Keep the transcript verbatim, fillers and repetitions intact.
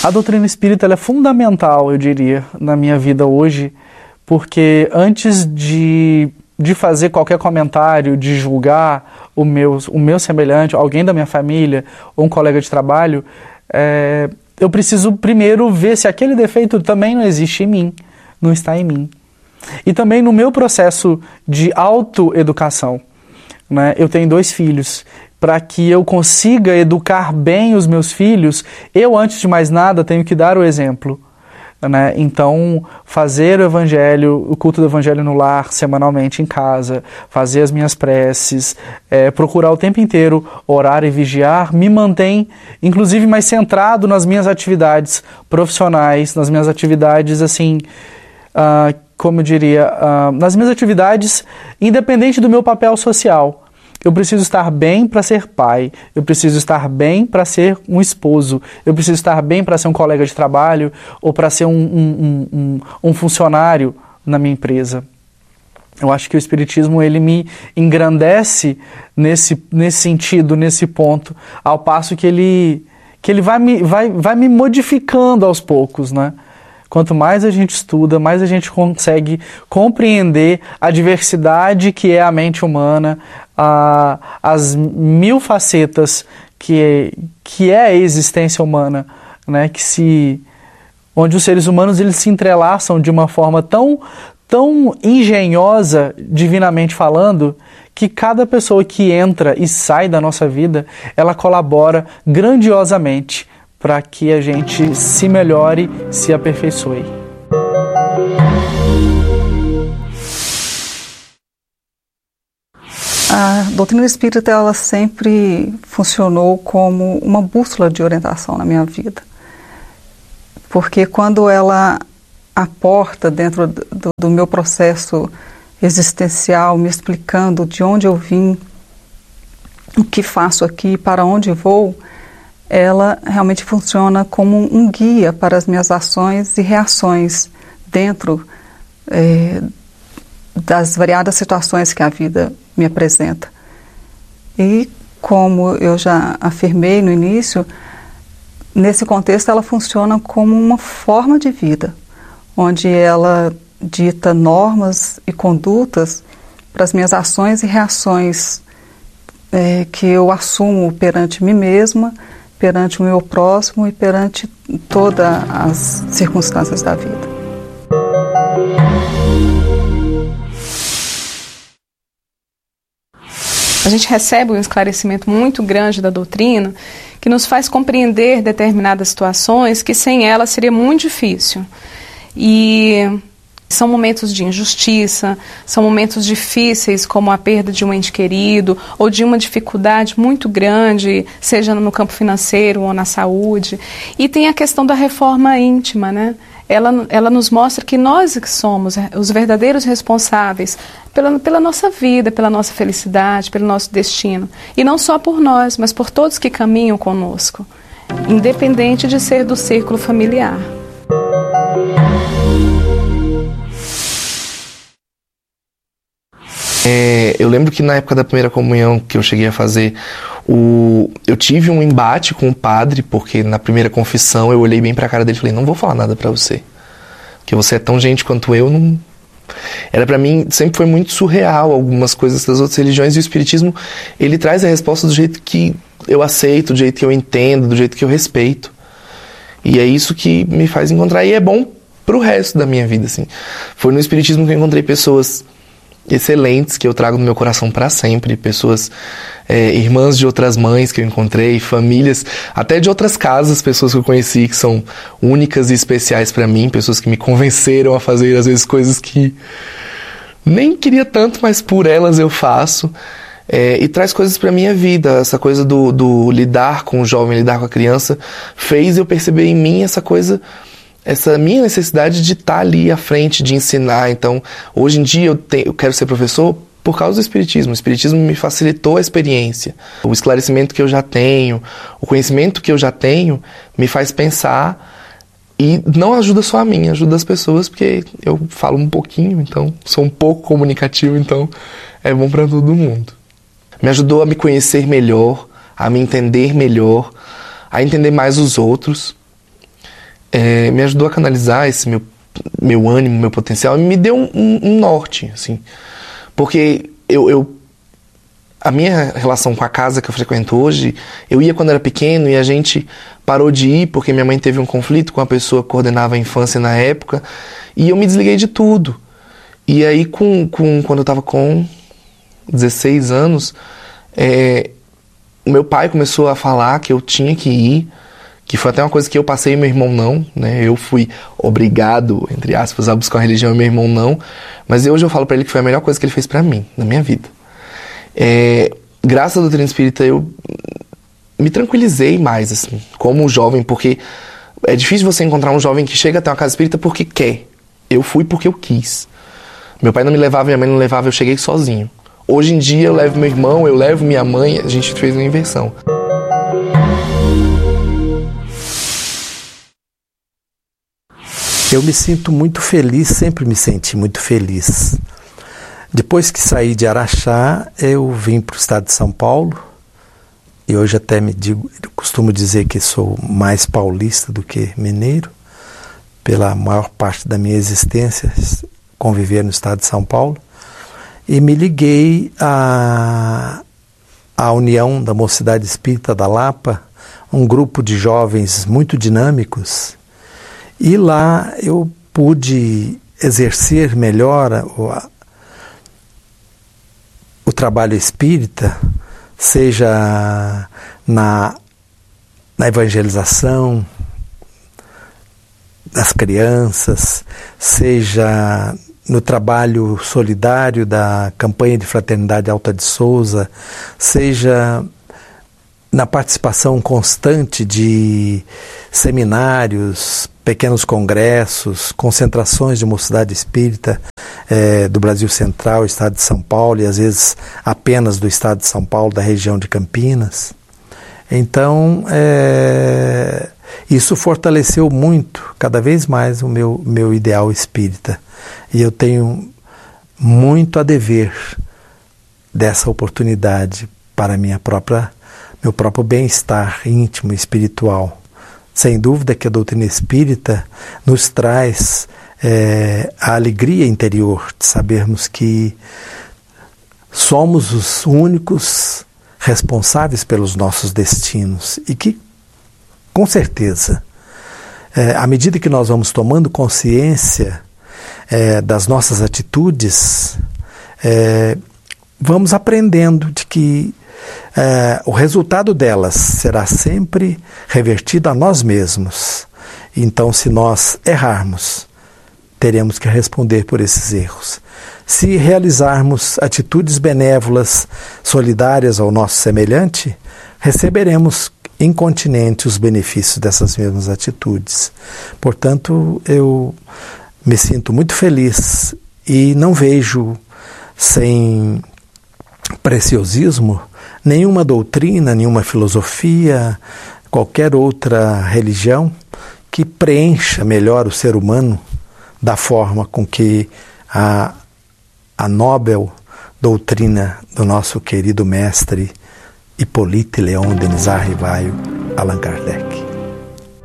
A doutrina espírita ela é fundamental, eu diria, na minha vida hoje, porque antes de, de fazer qualquer comentário, de julgar o meu, o meu semelhante, alguém da minha família ou um colega de trabalho, é, eu preciso primeiro ver se aquele defeito também não existe em mim, não está em mim. E também no meu processo de autoeducação, né, eu tenho dois filhos. Para que eu consiga educar bem os meus filhos, eu, antes de mais nada, tenho que dar o exemplo. Né? Então, fazer o evangelho, o culto do evangelho no lar, semanalmente em casa, fazer as minhas preces, é, procurar o tempo inteiro orar e vigiar, me mantém, inclusive, mais centrado nas minhas atividades profissionais, nas minhas atividades, assim, uh, como eu diria, uh, nas minhas atividades, independente do meu papel social. Eu preciso estar bem para ser pai, eu preciso estar bem para ser um esposo, eu preciso estar bem para ser um colega de trabalho ou para ser um, um, um, um funcionário na minha empresa. Eu acho que o Espiritismo ele me engrandece nesse, nesse sentido, nesse ponto, ao passo que ele, que ele vai, me, vai, vai me modificando aos poucos, né? Quanto mais a gente estuda, mais a gente consegue compreender a diversidade que é a mente humana, a, as mil facetas que é, que é a existência humana, né? Que se, onde os seres humanos eles se entrelaçam de uma forma tão, tão engenhosa, divinamente falando, que cada pessoa que entra e sai da nossa vida, ela colabora grandiosamente para que a gente se melhore, se aperfeiçoe. A doutrina espírita ela sempre funcionou como uma bússola de orientação na minha vida. Porque quando ela aporta dentro do, do meu processo existencial, me explicando de onde eu vim, o que faço aqui, para onde vou, ela realmente funciona como um guia para as minhas ações e reações dentro é, das variadas situações que a vida me apresenta. E como eu já afirmei no início, nesse contexto ela funciona como uma forma de vida, onde ela dita normas e condutas para as minhas ações e reações é, que eu assumo perante mim mesma, perante o meu próximo e perante todas as circunstâncias da vida. A gente recebe um esclarecimento muito grande da doutrina que nos faz compreender determinadas situações que sem ela seria muito difícil. E são momentos de injustiça, são momentos difíceis como a perda de um ente querido ou de uma dificuldade muito grande, seja no campo financeiro ou na saúde. E tem a questão da reforma íntima, né? Ela, ela nos mostra que nós que somos os verdadeiros responsáveis pela, pela nossa vida, pela nossa felicidade, pelo nosso destino. E não só por nós, mas por todos que caminham conosco, independente de ser do círculo familiar. É, eu lembro que na época da primeira comunhão que eu cheguei a fazer, o, eu tive um embate com o padre, porque na primeira confissão eu olhei bem pra cara dele e falei, não vou falar nada pra você, porque você é tão gente quanto eu, não... Era pra mim, sempre foi muito surreal algumas coisas das outras religiões, e o Espiritismo, ele traz a resposta do jeito que eu aceito, do jeito que eu entendo, do jeito que eu respeito. E é isso que me faz encontrar, e é bom pro resto da minha vida, assim. Foi no Espiritismo que eu encontrei pessoas excelentes, que eu trago no meu coração para sempre, pessoas, é, irmãs de outras mães que eu encontrei, famílias, até de outras casas, pessoas que eu conheci que são únicas e especiais para mim, pessoas que me convenceram a fazer às vezes coisas que nem queria tanto, mas por elas eu faço, é, e traz coisas para minha vida. Essa coisa do, do lidar com o jovem, lidar com a criança, fez eu perceber em mim essa coisa, essa minha necessidade de estar ali à frente, de ensinar. Então, hoje em dia eu, te, eu quero ser professor por causa do Espiritismo. O Espiritismo me facilitou a experiência. O esclarecimento que eu já tenho, o conhecimento que eu já tenho, me faz pensar, e não ajuda só a mim, ajuda as pessoas, porque eu falo um pouquinho, então sou um pouco comunicativo, então é bom para todo mundo. Me ajudou a me conhecer melhor, a me entender melhor, a entender mais os outros. é, me ajudou a canalizar esse meu, meu ânimo, meu potencial, e me deu um, um, um norte, assim. Porque eu, eu, a minha relação com a casa que eu frequento hoje, eu ia quando era pequeno e a gente parou de ir porque minha mãe teve um conflito com a pessoa que coordenava a infância na época, e eu me desliguei de tudo. E aí, com, com, quando eu estava com dezesseis anos, é, o meu pai começou a falar que eu tinha que ir, que foi até uma coisa que eu passei e meu irmão não, né? Eu fui obrigado, entre aspas, a buscar uma religião e meu irmão não, mas hoje eu falo pra ele que foi a melhor coisa que ele fez pra mim, na minha vida. É, graças à doutrina espírita eu me tranquilizei mais, assim, como jovem, porque é difícil você encontrar um jovem que chega até uma casa espírita porque quer. Eu fui porque eu quis. Meu pai não me levava, minha mãe não levava, eu cheguei sozinho. Hoje em dia eu levo meu irmão, eu levo minha mãe, a gente fez uma inversão. Eu me sinto muito feliz, sempre me senti muito feliz. Depois que saí de Araxá, eu vim para o estado de São Paulo, e hoje até me digo, eu costumo dizer que sou mais paulista do que mineiro, pela maior parte da minha existência, conviver no estado de São Paulo, e me liguei à, à União da Mocidade Espírita da Lapa, um grupo de jovens muito dinâmicos, e lá eu pude exercer melhor o, o trabalho espírita, seja na, na evangelização das crianças, seja no trabalho solidário da campanha de Fraternidade Alta de Souza, seja na participação constante de seminários, pequenos congressos, concentrações de mocidade espírita é, do Brasil Central, Estado de São Paulo, e às vezes apenas do Estado de São Paulo, da região de Campinas. Então, é, isso fortaleceu muito, cada vez mais, o meu, meu ideal espírita. E eu tenho muito a dever dessa oportunidade para minha própria, meu próprio bem-estar íntimo e espiritual. Sem dúvida que a doutrina espírita nos traz é, a alegria interior de sabermos que somos os únicos responsáveis pelos nossos destinos e que, com certeza, é, à medida que nós vamos tomando consciência é, das nossas atitudes, é, vamos aprendendo de que é, o resultado delas será sempre revertido a nós mesmos. Então, se nós errarmos, teremos que responder por esses erros. Se realizarmos atitudes benévolas, solidárias ao nosso semelhante, receberemos incontinente os benefícios dessas mesmas atitudes. Portanto, eu me sinto muito feliz e não vejo, sem preciosismo, nenhuma doutrina, nenhuma filosofia, qualquer outra religião que preencha melhor o ser humano da forma com que a, a nobel doutrina do nosso querido mestre Hippolyte Léon Denis Rivaio, Allan Kardec.